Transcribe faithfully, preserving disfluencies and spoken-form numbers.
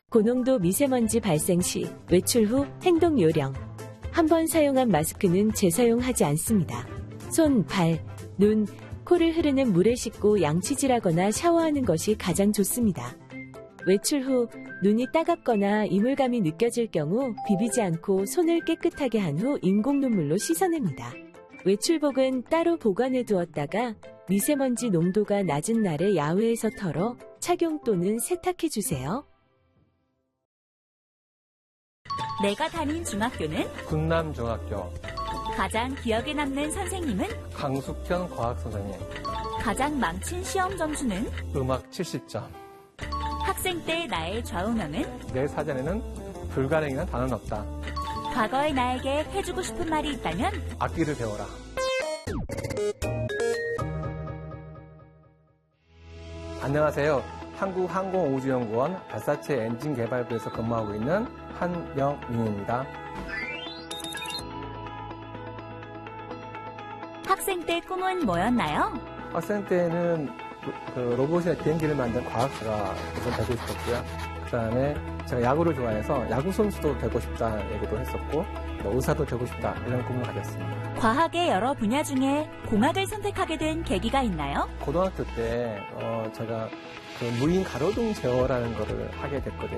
고농도 미세먼지 발생 시 외출 후 행동 요령. 한 번 사용한 마스크는 재사용하지 않습니다. 손, 발, 눈, 코를 흐르는 물에 씻고 양치질하거나 샤워하는 것이 가장 좋습니다. 외출 후 눈이 따갑거나 이물감이 느껴질 경우 비비지 않고 손을 깨끗하게 한 후 인공 눈물로 씻어냅니다. 외출복은 따로 보관해 두었다가 미세먼지 농도가 낮은 날에 야외에서 털어 착용 또는 세탁해 주세요. 내가 다닌 중학교는 군남중학교. 가장 기억에 남는 선생님은 강숙현 과학선생님. 가장 망친 시험 점수는 음악 칠십 점. 학생 때 나의 좌우명은 내 사전에는 불가능이란 단어는 없다. 과거의 나에게 해주고 싶은 말이 있다면 악기를 배워라. 안녕하세요. 한국항공우주연구원 발사체 엔진 개발부에서 근무하고 있는 한명민입니다. 학생 때 꿈은 뭐였나요? 학생 때는 그 로봇이나 비행기를 만든 과학자가 우선 되고 싶었고요. 그 다음에 제가 야구를 좋아해서 야구 선수도 되고 싶다는 얘기도 했었고, 의사도 되고 싶다 이런 꿈을 가졌습니다. 과학의 여러 분야 중에 공학을 선택하게 된 계기가 있나요? 고등학교 때 어, 제가 그 무인 가로등 제어라는 거를 하게 됐거든요.